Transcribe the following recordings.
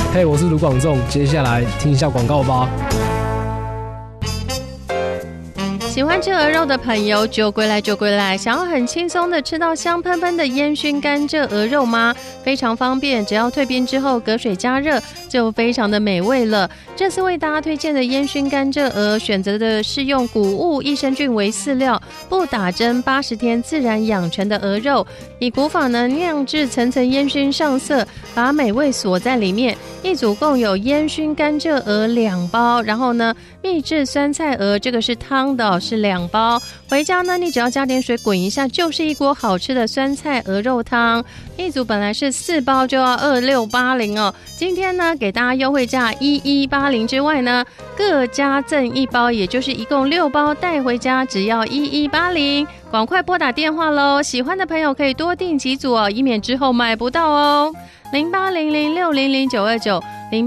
嘿，我是卢广仲，接下来听一下广告吧。 喜欢吃鹅肉的朋友就归来，想要很轻松的吃到香喷喷的烟熏甘蔗鹅肉吗？非常方便，只要退冰之后隔水加热就非常的美味了。这次为大家推荐的烟熏甘蔗鹅，选择的是用谷物益生菌为饲料，不打针80天自然养成的鹅肉，以古法呢酿制层层烟熏上色，把美味锁在里面。一组共有烟熏甘蔗鹅2包，然后呢秘制酸菜鹅，这个是汤的是2包。回家呢你只要加点水滚一下，就是一锅好吃的酸菜鹅肉汤。一组本来是4包就要2680哦，今天呢给大家优惠价1180之外呢，各加赠1包，也就是一共6包带回家，只要1180。赶快拨打电话咯，喜欢的朋友可以多订几组哦，以免之后买不到哦。0800600929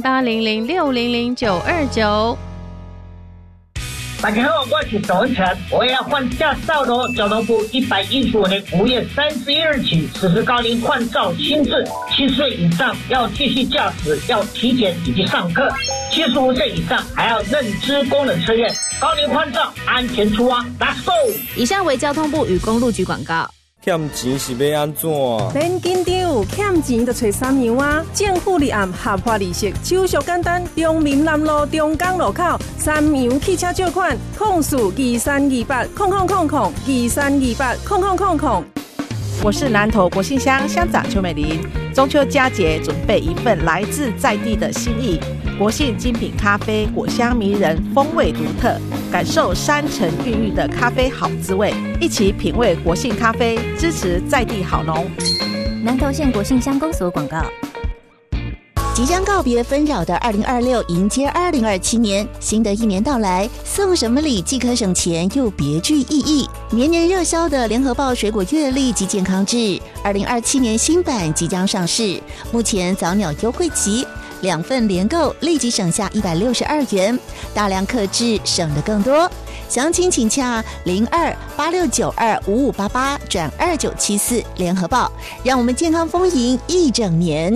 0800600929。 大家好，我是周文成，我要换驾照咯。交通部115年5月31日起实施高龄换照新制，7岁以上要继续驾驶，要体检以及上课；75岁以上还要认知功能测验。高龄换照，安全出发 ，Let's go！ 以上为交通部与公路局广告。 欠钱是要安怎？ 免紧张，欠钱就找3样啊！政府立案合法利息，手续简单。中民南路中港路口3洋汽车借款，控诉2328000023280000。 我是南投国信乡乡长邱美玲。中秋佳节，准备一份来自在地的心意。国信精品咖啡，果香迷人，风味独特，感受山城孕育的咖啡好滋味，一起品味国信咖啡，支持在地好农。 南投县国信乡公所广告。 即将告别纷扰的2026，迎接2027年，新的一年到来，送什么礼既可省钱又别具意义。年年热销的联合报水果月历及健康志，2027年新版即将上市，目前早鸟优惠期，2份连购立即省下162元，大量客制省得更多。详情请洽0286925588转2974联合报，让我们健康丰盈一整年。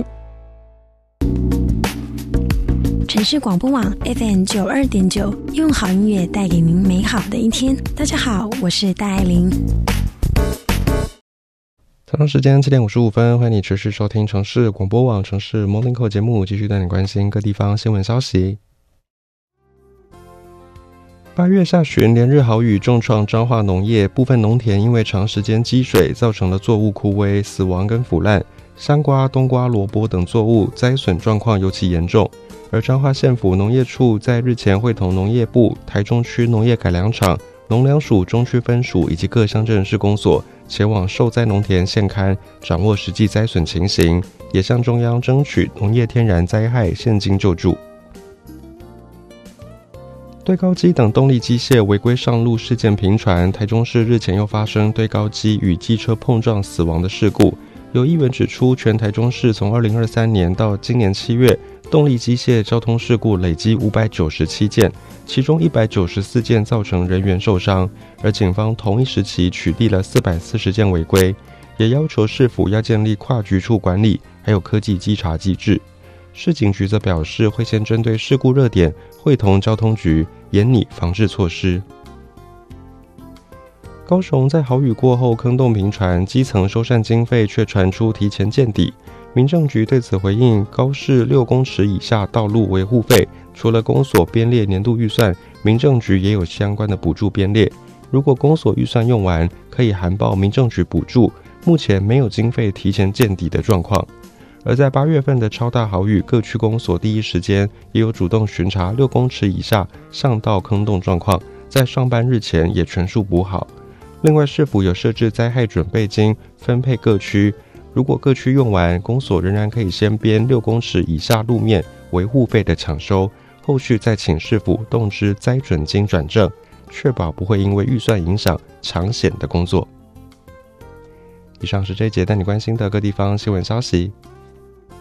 城市广播网 FM 92.9，用好音乐带给您美好的一天。大家好，我是戴爱玲。 早上时间7点55分，欢迎你持续收听城市广播网城市 Morning Call 节目，继续带你关心各地方新闻消息。8月下旬连日豪雨重创彰化农业，部分农田因为长时间积水，造成了作物枯萎、死亡跟腐烂，香瓜、冬瓜、萝卜等作物灾损状况尤其严重。而彰化县府农业处在日前会同农业部、台中区农业改良场、农粮署中区分署以及各乡镇市公所前往受灾农田现勘，掌握实际灾损情形，也向中央争取农业天然灾害现金救助。堆高机等动力机械违规上路事件频传，台中市日前又发生堆高机与机车碰撞死亡的事故。有议员指出，全台中市从2023年到今年7月，动力机械交通事故累积597件，其中194件造成人员受伤，而警方同一时期取缔了440件违规，也要求市府要建立跨局处管理，还有科技稽查机制。市警局则表示，会先针对事故热点，会同交通局研拟防治措施。高雄在豪雨过后坑洞频传，基层修缮经费却传出提前见底。民政局对此回应，高市6公尺以下道路维护费，除了公所编列年度预算，民政局也有相关的补助编列。如果公所预算用完，可以函报民政局补助。目前没有经费提前见底的状况。而在8月份的超大豪雨，各区公所第一时间也有主动巡查6公尺以下上道坑洞状况，在上班日前也全数补好。另外，市府有设置灾害准备金分配各区，如果各区用完，公所仍然可以先编6公尺以下路面维护费的抢收，后续再请市府动之灾准金转正，确保不会因为预算影响抢险的工作。以上是这一节带你关心的各地方新闻消息，